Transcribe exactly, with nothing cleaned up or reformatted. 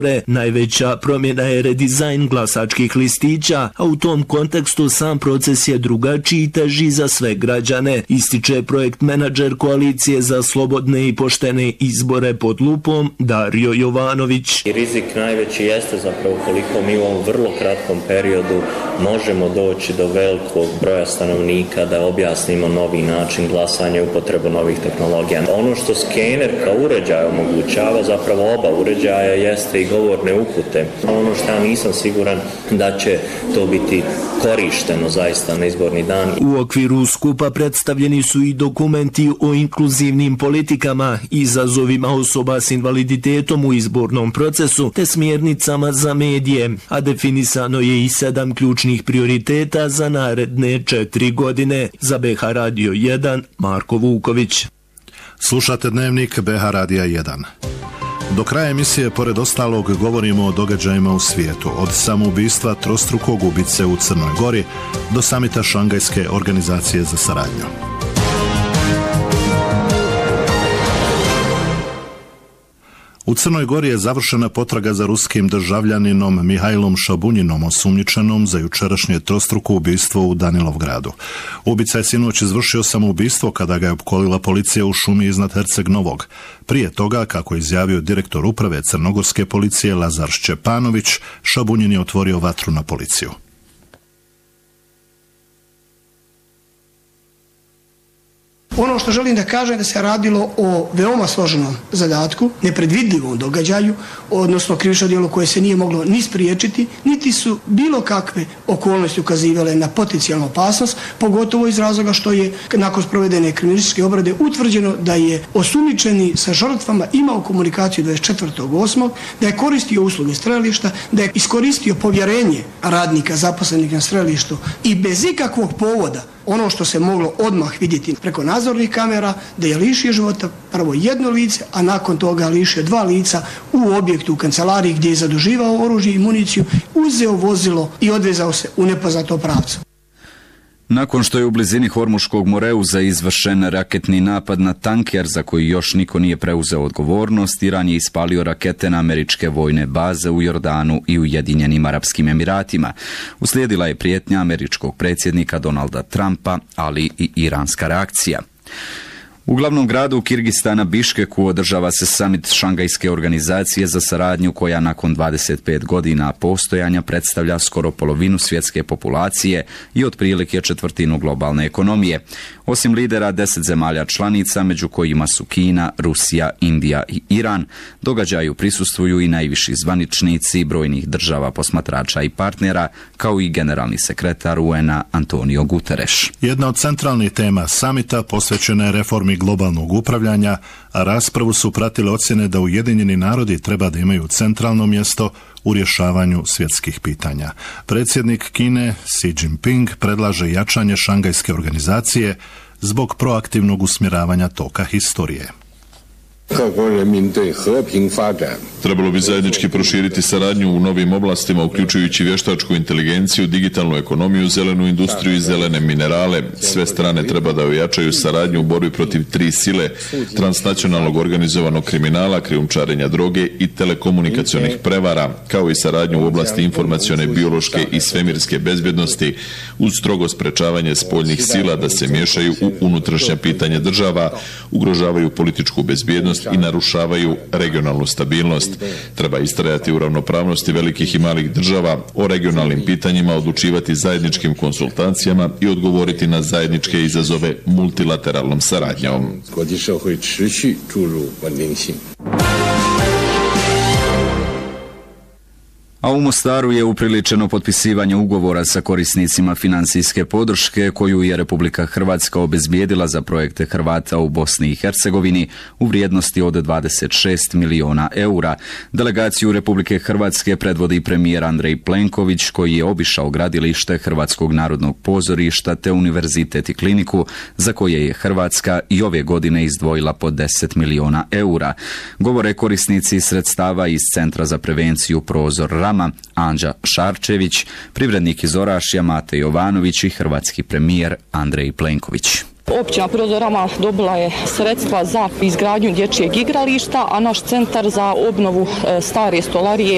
Najveća promjena je redizajn glasačkih listića, a u tom kontekstu sam proces je drugačiji i teži za sve građane, ističe projekt menadžer Koalicije za slobodne i poštene izbore pod lupom Dario Jovanović. I rizik najveći jeste zapravo koliko mi u ovom vrlo kratkom periodu možemo doći do velikog broja stanovnika da objasnimo novi način glasanja i upotrebu novih tehnologija. Ono što skener kao uređaj omogućava, zapravo oba uređaja, jeste i govorne upute. Ono što ja nisam siguran da će to biti korišteno zaista na izborni dan. U okviru skupa predstavljeni su i dokumenti o inkluzivnim politikama, izazovima osoba s invaliditetom u izbornom procesu te smjernicama za medije, a definisano je i sedam ključnih prioriteta za naredne četiri godine. Za B H Radio jedan, Marko Vuković. Slušate dnevnik B H Radija jedan. Do kraja emisije, pored ostalog, govorimo o događajima u svijetu, od samoubistva trostrukog ubice u Crnoj Gori do samita Šangajske organizacije za saradnju. U Crnoj Gori je završena potraga za ruskim državljaninom Mihajlom Šabunjinom, osumnjičenom za jučerašnje trostruko ubistvo u Danilovgradu. Ubica je sinoć izvršio samoubistvo kada ga je opkolila policija u šumi iznad Herceg Novog. Prije toga, kako je izjavio direktor uprave crnogorske policije Lazar Šćepanović, Šabunjin je otvorio vatru na policiju. Ono što želim da kažem da se radilo o veoma složenom zadatku, nepredvidljivom događaju, odnosno krivično djelo koje se nije moglo ni spriječiti, niti su bilo kakve okolnosti ukazivale na potencijalnu opasnost, pogotovo iz razloga što je nakon sprovedene kriminalističke obrade utvrđeno da je osumnjičeni sa žrtvama imao komunikaciju dvadeset četvrtog osmog da je koristio usluge strelišta, da je iskoristio povjerenje radnika zaposlenih na strelištu i bez ikakvog povoda, ono što se moglo odmah vidjeti preko nadzornih kamera, da je lišio života prvo jedno lice, a nakon toga lišio dva lica u objektu u kancelariji gdje je zaduživao oružje i municiju, uzeo vozilo i odvezao se u nepoznatom pravcu. Nakon što je u blizini Hormuškog Moreuza izvršen raketni napad na tanker za koji još niko nije preuzeo odgovornost, Iran je ispalio rakete na američke vojne baze u Jordanu i Ujedinjenim Arapskim Emiratima. Uslijedila je prijetnja američkog predsjednika Donalda Trumpa, ali i iranska reakcija. U glavnom gradu Kirgistana Biškeku održava se samit Šangajske organizacije za saradnju koja nakon dvadeset pet godina postojanja predstavlja skoro polovinu svjetske populacije i otprilike četvrtinu globalne ekonomije. Osim lidera deset zemalja članica, među kojima su Kina, Rusija, Indija i Iran, događaju prisustvuju i najviši zvaničnici brojnih država posmatrača i partnera, kao i generalni sekretar U N A Antonio Guterres. Jedna od centralnih tema samita posvećena je reformi globalnog upravljanja, a raspravu su pratile ocjene da Ujedinjeni narodi treba da imaju centralno mjesto u rješavanju svjetskih pitanja. Predsjednik Kine Xi Jinping predlaže jačanje Šangajske organizacije zbog proaktivnog usmjeravanja toka historije. Trebalo bi zajednički proširiti saradnju u novim oblastima, uključujući vještačku inteligenciju, digitalnu ekonomiju, zelenu industriju i zelene minerale. Sve strane treba da ojačaju saradnju u borbi protiv tri sile, transnacionalnog organizovanog kriminala, krijumčarenja droge i telekomunikacionih prevara, kao i saradnju u oblasti informacione, biološke i svemirske bezbjednosti, uz strogo sprečavanje spoljnih sila da se miješaju u unutrašnja pitanja država, ugrožavaju političku bezbjednost i narušavaju regionalnu stabilnost. Treba istrajati u ravnopravnosti velikih i malih država, o regionalnim pitanjima odlučivati zajedničkim konsultacijama i odgovoriti na zajedničke izazove multilateralnom saradnjom. A u Mostaru je upriličeno potpisivanje ugovora sa korisnicima financijske podrške koju je Republika Hrvatska obezbijedila za projekte Hrvata u Bosni i Hercegovini u vrijednosti od dvadeset šest miliona eura. Delegaciju Republike Hrvatske predvodi premijer Andrej Plenković, koji je obišao gradilište Hrvatskog narodnog pozorišta te univerzitet i kliniku, za koje je Hrvatska i ove godine izdvojila po deset miliona eura. Govore korisnici sredstava iz Centra za prevenciju Prozor Rama, Anđa Šarčević, privrednik iz Orašja Mate Jovanović i hrvatski premijer Andrej Plenković. Općina Prozor Rama dobila je sredstva za izgradnju dječjeg igrališta, a naš centar za obnovu stare stolarije